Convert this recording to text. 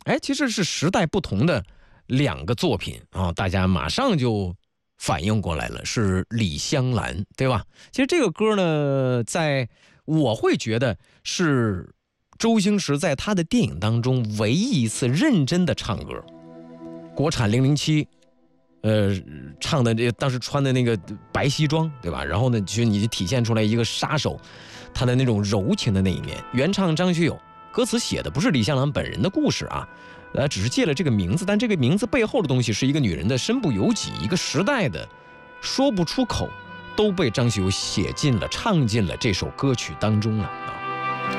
哎，其实是时代不同的2个作品啊，大家马上就反应过来了，是李香兰，对吧？其实这个歌呢，我会觉得是周星驰在他的电影当中唯一一次认真的唱歌。国产007，唱的当时穿的那个白西装，对吧？然后呢，其实你就体现出来一个杀手他的那种柔情的那一面。原唱张学友，歌词写的不是李香兰本人的故事啊，只是借了这个名字，但这个名字背后的东西是一个女人的身不由己，一个时代的说不出口，都被张学友写进了、唱进了这首歌曲当中了啊。